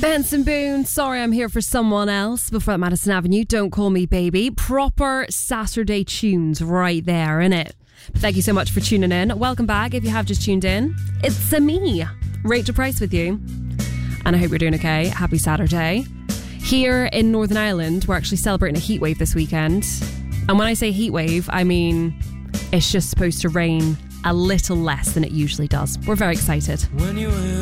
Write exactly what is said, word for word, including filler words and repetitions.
Benson Boone, Sorry I'm Here for Someone Else. Before that, Madison Avenue, Don't Call Me Baby. Proper Saturday tunes right there, innit? Thank you so much for tuning in. Welcome back if you have just tuned in. It's a me, Rachel Price, with you. And I hope you're doing okay. Happy Saturday. Here in Northern Ireland, we're actually celebrating a heat wave this weekend. And when I say heat wave, I mean it's just supposed to rain a little less than it usually does. We're very excited. When you